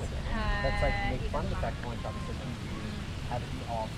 That's like make fun of the fact one topic so you have it be off.